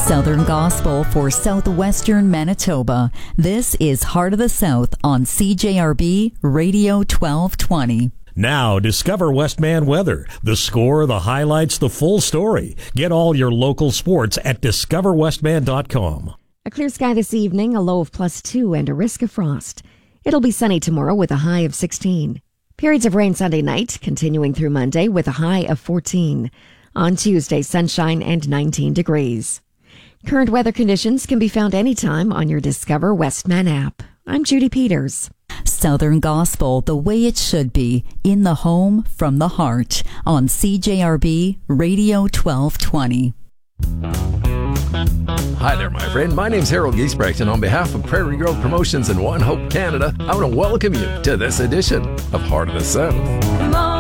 Southern Gospel for Southwestern Manitoba. This is Heart of the South on CJRB Radio 1220. Now, discover Westman weather. The score, the highlights, the full story. Get all your local sports at discoverwestman.com. A clear sky this evening, a low of +2 and a risk of frost. It'll be sunny tomorrow with a high of 16. Periods of rain Sunday night, continuing through Monday with a high of 14. On Tuesday, sunshine and 19 degrees. Current weather conditions can be found anytime on your Discover Westman app. I'm Judy Peters. Southern Gospel, the way it should be, in the home, from the heart, on CJRB Radio 1220. Hi there, my friend. My name's Harold Giesbrecht, and on behalf of Prairie Grove Promotions and One Hope Canada, I want to welcome you to this edition of Heart of the South.